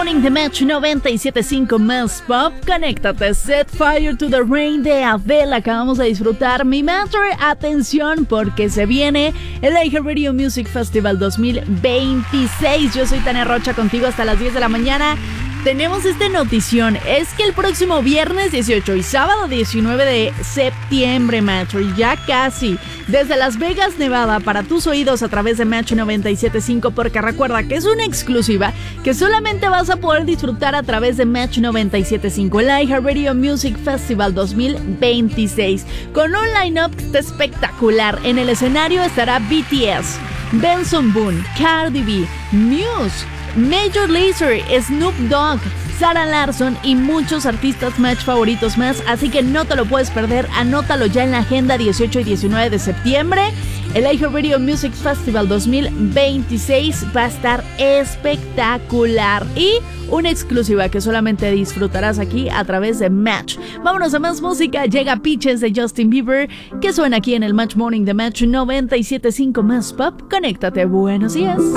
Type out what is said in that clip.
Morning de Match 97.5 más pop. Conéctate. Set Fire to the Rain de Adele. Acabamos de disfrutar Mi Matter. Atención porque se viene el iHeartRadio Music Festival 2026. Yo soy Tania Rocha contigo hasta las 10 de la mañana. Tenemos esta notición, es que el próximo viernes 18 y sábado 19 de septiembre, Match, ya casi, desde Las Vegas, Nevada, para tus oídos a través de Match 97.5, porque recuerda que es una exclusiva que solamente vas a poder disfrutar a través de Match 97.5, el iHeartRadio Music Festival 2026, con un line-up espectacular. En el escenario estará BTS, Benson Boone, Cardi B, Muse, Major Lazer, Snoop Dogg, Sarah Larsson y muchos artistas Match favoritos más, así que no te lo puedes perder. Anótalo ya en la agenda. 18 y 19 de septiembre, el iHeartRadio Music Festival 2026 va a estar espectacular y una exclusiva que solamente disfrutarás aquí a través de Match. Vámonos a más música. Llega Peaches de Justin Bieber, que suena aquí en el Match Morning de Match 97.5 más pop. Conéctate. Buenos días.